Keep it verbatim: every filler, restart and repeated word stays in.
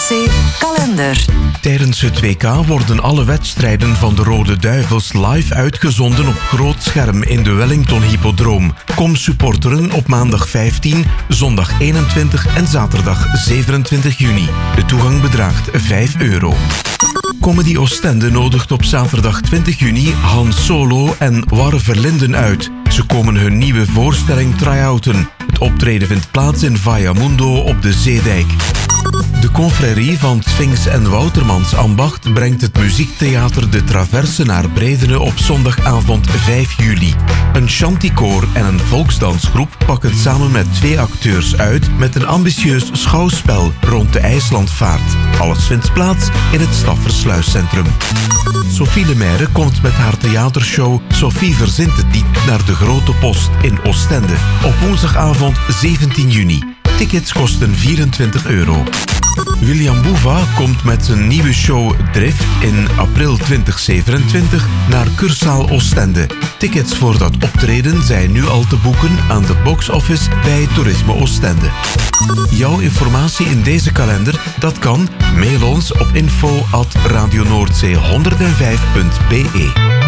Noordzee kalender. Tijdens het W K worden alle wedstrijden van de Rode Duivels live uitgezonden op groot scherm in de Wellington Hippodroom. Kom supporteren op maandag vijftien, zondag eenentwintig en zaterdag zevenentwintig juni. De toegang bedraagt vijf euro. Comedy Oostende nodigt op zaterdag twintig juni Hans Solo en Warre Verlinden uit. Ze komen hun nieuwe voorstelling try-outen. Het optreden vindt plaats in Vajamundo op de Zeedijk. De confrérie van Sphinx en Woutermans Ambacht brengt het muziektheater De Traverse naar Bredene op zondagavond vijf juli. Een chanticoor en een volksdansgroep pakken samen met twee acteurs uit met een ambitieus schouwspel rond de IJslandvaart. Alles vindt plaats in het Staffersluiscentrum. Sophie Lemaire komt met haar theatershow Sophie verzint het niet naar de Grote Post in Oostende op woensdagavond zeventien juni. Tickets kosten vierentwintig euro. William Boeva komt met zijn nieuwe show Drift in april twintig zevenentwintig naar Cursaal Oostende. Tickets voor dat optreden zijn nu al te boeken aan de box-office bij Toerisme Oostende. Jouw informatie in deze kalender, dat kan. Mail ons op info at radionoordzee honderdvijf punt be.